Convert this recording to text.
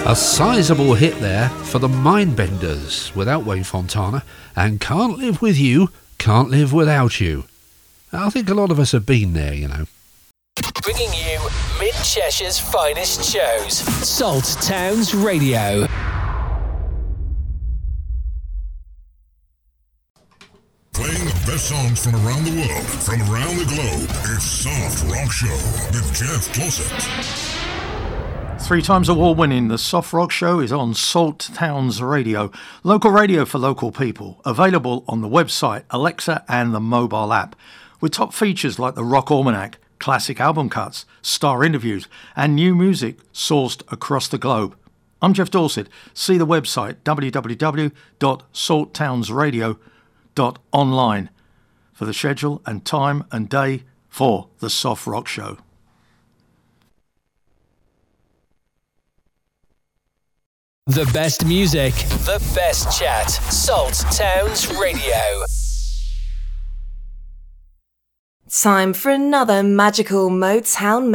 A sizable hit there for the Mindbenders without Wayne Fontana, and Can't Live With You, Can't Live Without You. I think a lot of us have been there, you know. Bringing you Mid-Cheshire's finest shows. Salt Towns Radio. Playing the best songs from around the world, from around the globe. It's Soft Rock Show with Jeff Dorset. 3 times award-winning, the Soft Rock Show is on Salt Towns Radio. Local radio for local people. Available on the website, Alexa and the mobile app. With top features like the Rock Almanac, classic album cuts, star interviews and new music sourced across the globe. I'm Jeff Dorset. See the website www.salttownsradio.online for the schedule and time and day for the Soft Rock Show. The best music, the best chat. Salt Towns Radio. Time for another magical Motown